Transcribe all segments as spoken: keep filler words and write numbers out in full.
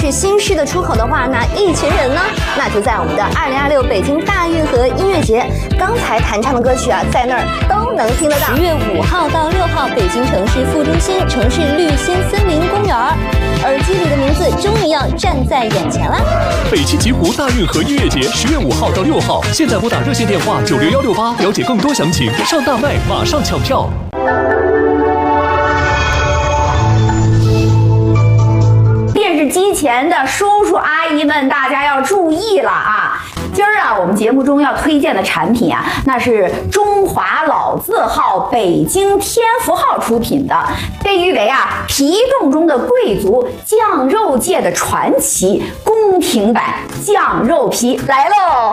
续新诗的出口的话，那一群人呢，那就在我们的二零二六北京大运河音乐节，刚才弹唱的歌曲啊，在那儿都能听得到。十月五号到六号，北京城市副中心城市绿心森林公园，耳机里的名字终于要站在眼前了。 北七极湖大运河音乐节十月五号到六号，现在拨打热线电话九六幺六八了解更多详情。上大麦马上抢票。 电视机前的叔叔阿姨们，大家要注意了啊！今儿啊，我们节目中要推荐的产品啊，那是中华老字号北京天福号出品的，被誉为啊皮冻中的贵族，酱肉界的传奇，宫廷版酱肉皮来喽！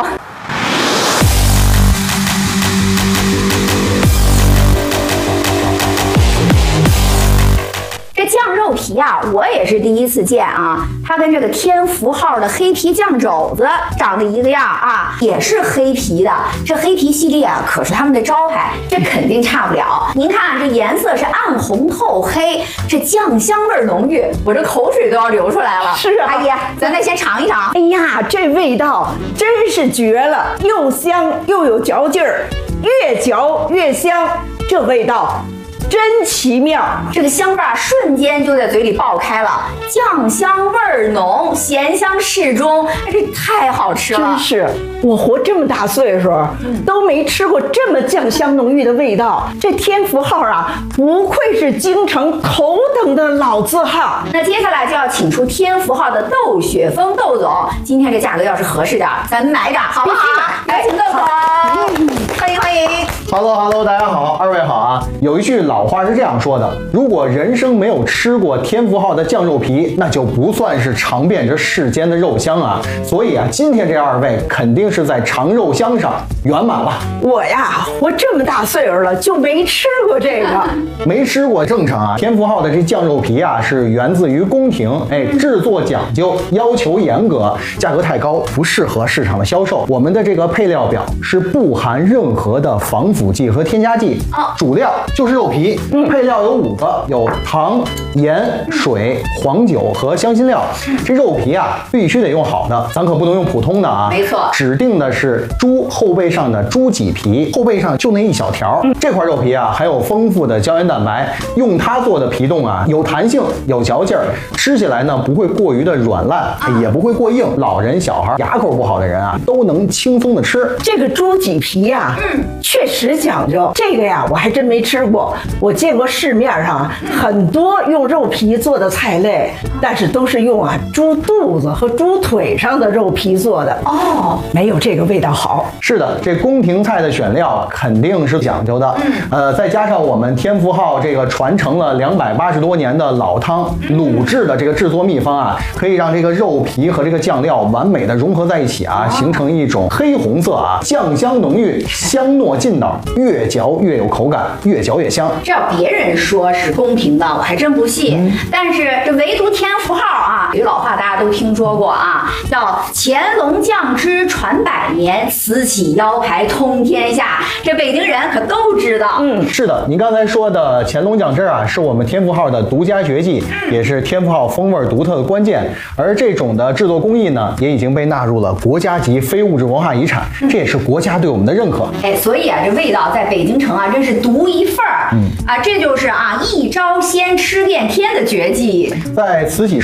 这酱肉皮啊，我也是第一次见啊！它跟这个天福号的黑皮酱肘子长得一个样啊，也是黑皮的。这黑皮系列啊，可是他们的招牌，这肯定差不了。您看这颜色是暗红透黑，这酱香味浓郁，我这口水都要流出来了。 是啊， 阿姨，咱再先尝一尝。 哎呀，这味道真是绝了，又香又有嚼劲儿，越嚼越香，这味道真奇妙， 这个香味儿瞬间就在嘴里爆开了，酱香味儿浓，咸香适中，这太好吃了。 真是，我活这么大岁数，嗯、都没吃过这么酱香浓郁的味道。这天福号啊，不愧是京城头等的老字号。 那接下来就要请出天福号的窦雪峰窦总，今天这价格要是合适点，咱们买一打，好不好？有请窦总，欢迎欢迎。 Hello Hello， 大家好，二位好啊。有一句老话是这样说的：如果人生没有吃过天福号的酱肉皮，那就不算是尝遍这世间的肉香啊。所以啊，今天这二位肯定是在尝肉香上圆满了。 我呀，活这么大岁数了，就没吃过这个， 没吃过正常啊。天福号的这酱肉皮啊，是源自于宫廷，哎，制作讲究，要求严格，价格太高，不适合市场的销售。我们的这个配料表是不含任何的防腐剂和添加剂，主料就是肉皮。嗯，配料有五个，有糖、盐、水、黄酒和香辛料。这肉皮啊，必须得用好的，咱可不能用普通的啊。 没错， 指定的是猪后背上的猪脊皮，后背上就那一小条。嗯、这块肉皮啊，含有丰富的胶原蛋白，用它做的皮冻啊，有弹性，有嚼劲儿，吃起来呢不会过于的软烂，啊、也不会过硬。老人、小孩、牙口不好的人啊，都能轻松的吃。 这个猪脊皮呀、啊，嗯，确实讲究。这个呀，我还真没吃过。我见过市面上很多用肉皮做的菜类，但是都是用啊猪肚子和猪腿上的肉皮做的哦，没有这个味道好。 是的，这宫廷菜的选料啊，肯定是讲究的。呃，再加上我们天福号这个传承了两百八十多年的老汤卤制的这个制作秘方啊，可以让这个肉皮和这个酱料完美的融合在一起啊，形成一种黑红色啊，酱香浓郁，香糯劲道，越嚼越有口感，越嚼越香。 这要别人说是宫廷的，我还真不信。嗯、但是这唯独天福号啊，有句老话大家都听说过啊，叫乾隆酱汁传百年，此起腰牌通天下。这北京人可都知道。 嗯，是的，您刚才说的乾隆酱汁啊，是我们天福号的独家绝技，嗯、也是天福号风味独特的关键。而这种的制作工艺呢，也已经被纳入了国家级非物质文化遗产，嗯、这也是国家对我们的认可。 哎，所以啊，这味道在北京城啊，真是独一份儿。嗯啊，这就是啊一招鲜吃遍天的绝技。 在慈禧